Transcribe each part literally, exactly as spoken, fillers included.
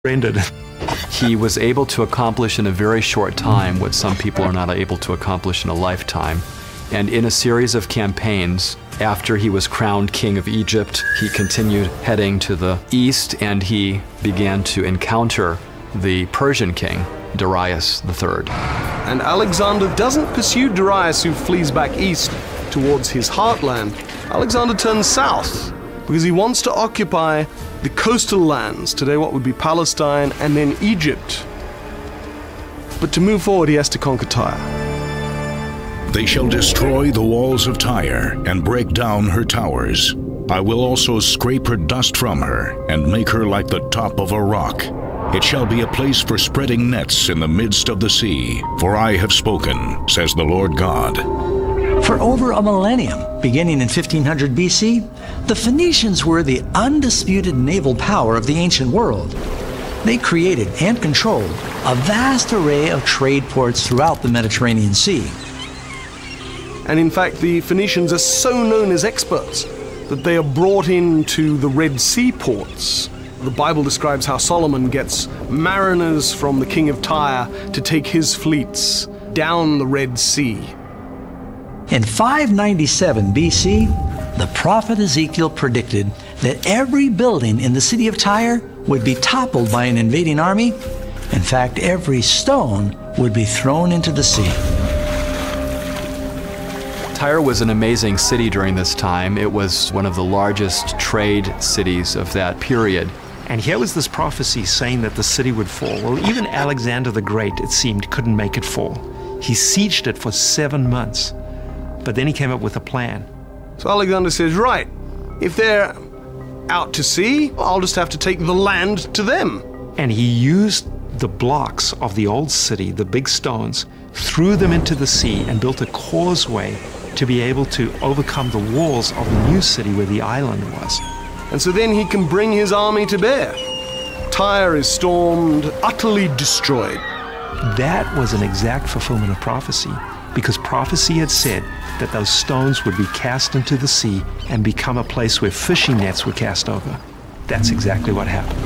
rendered. He was able to accomplish in a very short time what some people are not able to accomplish in a lifetime. And in a series of campaigns, after he was crowned king of Egypt, he continued heading to the east, and he began to encounter the Persian king, Darius the third. And Alexander doesn't pursue Darius, who flees back east towards his heartland. Alexander turns south because he wants to occupy the coastal lands, today what would be Palestine, and then Egypt. But to move forward, he has to conquer Tyre. They shall destroy the walls of Tyre and break down her towers. I will also scrape her dust from her and make her like the top of a rock. It shall be a place for spreading nets in the midst of the sea, for I have spoken, says the Lord God. For over a millennium, beginning in fifteen hundred B C, the Phoenicians were the undisputed naval power of the ancient world. They created and controlled a vast array of trade ports throughout the Mediterranean Sea. And in fact, the Phoenicians are so known as experts that they are brought into the Red Sea ports. The Bible describes how Solomon gets mariners from the king of Tyre to take his fleets down the Red Sea. In five ninety-seven B C, the prophet Ezekiel predicted that every building in the city of Tyre would be toppled by an invading army. In fact, every stone would be thrown into the sea. Tyre was an amazing city during this time. It was one of the largest trade cities of that period. And here was this prophecy saying that the city would fall. Well, even Alexander the Great, it seemed, couldn't make it fall. He sieged it for seven months. But then he came up with a plan. So Alexander says, right, if they're out to sea, I'll just have to take the land to them. And he used the blocks of the old city, the big stones, threw them into the sea and built a causeway to be able to overcome the walls of the new city where the island was. And so then he can bring his army to bear. Tyre is stormed, utterly destroyed. That was an exact fulfillment of prophecy, because prophecy had said that those stones would be cast into the sea and become a place where fishing nets were cast over. That's exactly what happened.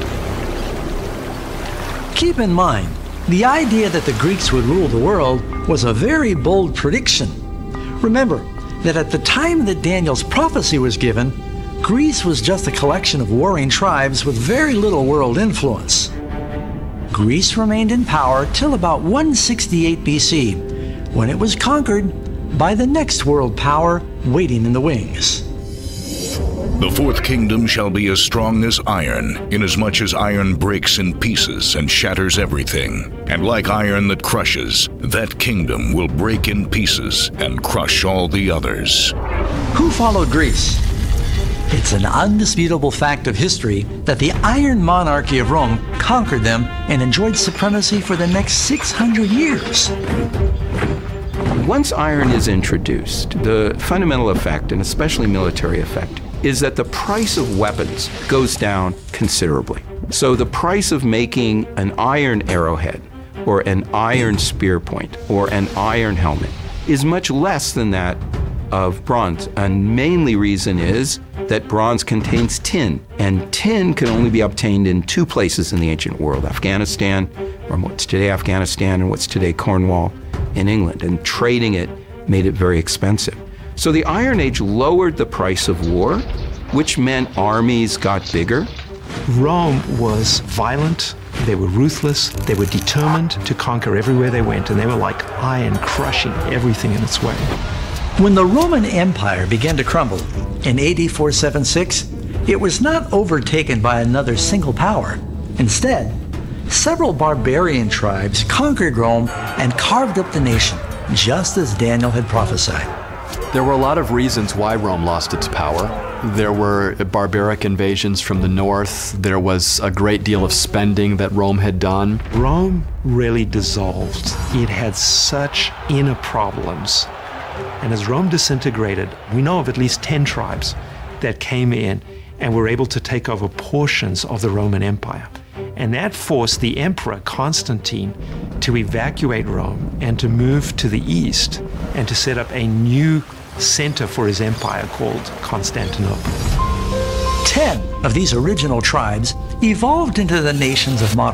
Keep in mind, the idea that the Greeks would rule the world was a very bold prediction. Remember that at the time that Daniel's prophecy was given, Greece was just a collection of warring tribes with very little world influence. Greece remained in power till about one sixty-eight B C, when it was conquered by the next world power waiting in the wings. The fourth kingdom shall be as strong as iron, inasmuch as iron breaks in pieces and shatters everything. And like iron that crushes, that kingdom will break in pieces and crush all the others. Who followed Greece? It's an undisputable fact of history that the Iron Monarchy of Rome conquered them and enjoyed supremacy for the next six hundred years. Once iron is introduced, the fundamental effect, and especially military effect, is that the price of weapons goes down considerably. So the price of making an iron arrowhead, or an iron spear point, or an iron helmet is much less than that of bronze. And mainly reason is that bronze contains tin, and tin can only be obtained in two places in the ancient world, Afghanistan, or what's today Afghanistan, and what's today Cornwall in England, and trading it made it very expensive. So the Iron Age lowered the price of war, which meant armies got bigger. Rome was violent, they were ruthless, they were determined to conquer everywhere they went, and they were like iron, crushing everything in its way. When the Roman Empire began to crumble in A D four seventy-six, it was not overtaken by another single power. Instead, several barbarian tribes conquered Rome and carved up the nation, just as Daniel had prophesied. There were a lot of reasons why Rome lost its power. There were barbaric invasions from the north. There was a great deal of spending that Rome had done. Rome really dissolved. It had such inner problems. And as Rome disintegrated, we know of at least ten tribes that came in and were able to take over portions of the Roman Empire. And that forced the emperor, Constantine, to evacuate Rome and to move to the east and to set up a new center for his empire called Constantinople. Ten of these original tribes evolved into the nations of modern